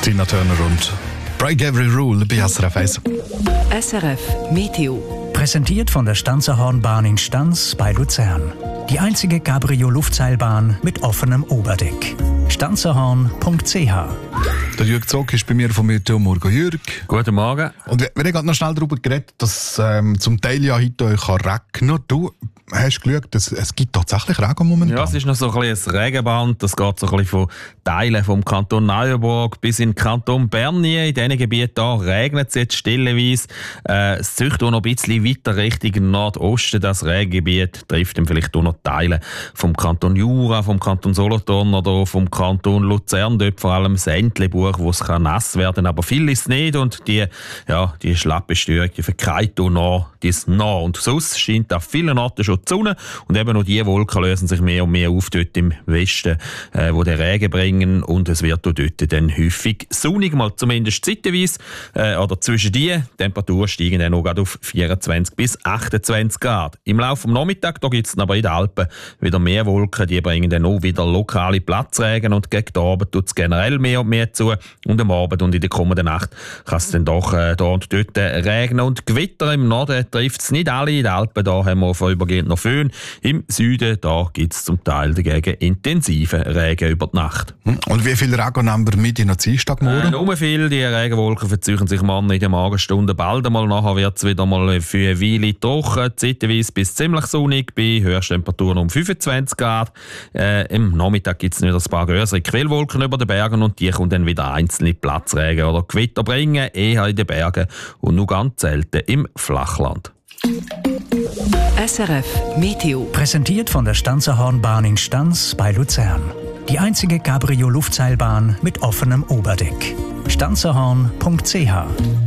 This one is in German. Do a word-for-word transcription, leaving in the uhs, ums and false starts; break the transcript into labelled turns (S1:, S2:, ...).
S1: Tina Turner und Break Every Rule bei S R F eins.
S2: S R F Meteo.
S3: Präsentiert von der Stanzerhornbahn in Stanz bei Luzern. Die einzige Cabrio-Luftseilbahn mit offenem Oberdeck. stanzerhorn punkt c h.
S1: Der Jürg Zock ist bei mir vom Meteo. Morgen, Jürg.
S4: Guten Morgen.
S1: Und wir haben gerade noch schnell darüber geredet, dass ähm, zum Teil ja heute euch regnen kann. Du hast geschaut, es, es gibt tatsächlich Regen momentan.
S4: Ja, es ist noch so ein bisschen ein Regenband. Das geht so ein bisschen von Teilen vom Kanton Neuenburg bis in den Kanton Bern. In diesen Gebieten da regnet es jetzt stellenweise. Äh, es zieht auch noch ein bisschen weiter Richtung Nordosten. Das Regengebiet trifft dann vielleicht auch noch Teile vom Kanton Jura, vom Kanton Solothurn oder vom Kanton Luzern. Dort vor allem das Entlebuch, wo es nass werden kann. Aber viel ist es nicht. Und die, ja, die schlappe Störung, die verkeilt auch noch, die ist noch. Und sonst scheint an vielen Orten schon die Sonne. Und eben noch die Wolken lösen sich mehr und mehr auf dort im Westen, äh, wo den Regen bringen. Und es wird auch dort dann häufig sonnig, mal zumindest zeitweise. Äh, oder zwischen die Temperaturen steigen dann noch gerade auf vierundzwanzig bis achtundzwanzig Grad. Im Laufe des Nachmittags gibt es aber in den Alpen wieder mehr Wolken. Die bringen dann auch wieder lokale Platzregen. Und gegen den Abend tut es generell mehr und mehr zu. Und am Abend und in der kommenden Nacht kann es dann doch äh, da und dort äh, regnen. Und Gewitter im Norden trifft es nicht alle. In den Alpen da haben wir vorübergehend noch Föhn. Im Süden da gibt es zum Teil dagegen intensiven Regen über die Nacht.
S1: Und wie viel Regen nehmen wir mit in den Dienstagmorgen?
S4: Äh, nur viel. Die Regenwolken verzeichnen sich morgen in den Morgenstunden bald einmal. Nachher wird es wieder mal für eine Weile trocken, zeitweise bis ziemlich sonnig, bei Höchsttemperaturen um fünfundzwanzig Grad. Äh, Im Nachmittag gibt es wieder ein paar größere Quellwolken über den Bergen und die kommen dann wieder einzelne Platzregen oder Gewitter bringen, eher in den Bergen und nur ganz selten im Flachland.
S2: S R F Meteo.
S3: Präsentiert von der Stanzerhornbahn in Stanz bei Luzern. Die einzige Cabrio-Luftseilbahn mit offenem Oberdeck. stanzerhorn punkt c h.